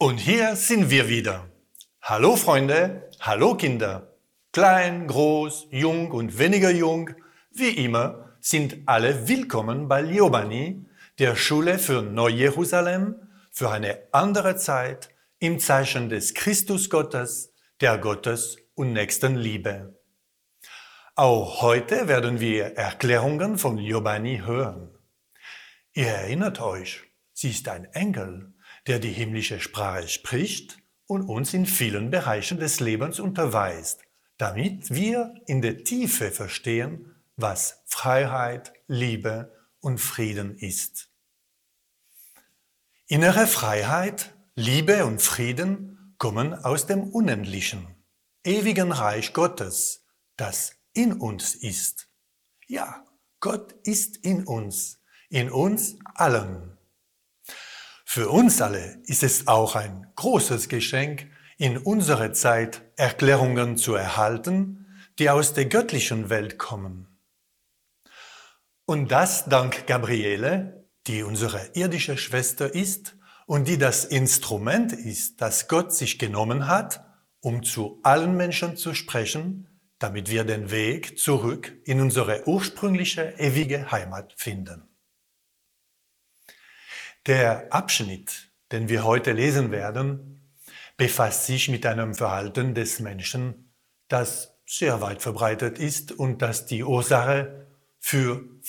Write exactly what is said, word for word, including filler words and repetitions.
Und hier sind wir wieder. Hallo Freunde, hallo Kinder. Klein, groß, jung und weniger jung, wie immer sind alle willkommen bei Liobani, der Schule für Neu-Jerusalem, für eine andere Zeit im Zeichen des Christusgottes, der Gottes- und Nächstenliebe. Auch heute werden wir Erklärungen von Liobani hören. Ihr erinnert euch, sie ist ein Engel, der die himmlische Sprache spricht und uns in vielen Bereichen des Lebens unterweist, damit wir in der Tiefe verstehen, was Freiheit, Liebe und Frieden ist. Innere Freiheit, Liebe und Frieden kommen aus dem Unendlichen, ewigen Reich Gottes, das in uns ist. Ja, Gott ist in uns, in uns allen. Für uns alle ist es auch ein großes Geschenk, in unserer Zeit Erklärungen zu erhalten, die aus der göttlichen Welt kommen. Und das dank Gabriele, die unsere irdische Schwester ist und die das Instrument ist, das Gott sich genommen hat, um zu allen Menschen zu sprechen, damit wir den Weg zurück in unsere ursprüngliche ewige Heimat finden. Der Abschnitt, den wir heute lesen werden, befasst sich mit einem Verhalten des Menschen, das sehr weit verbreitet ist und das die Ursache für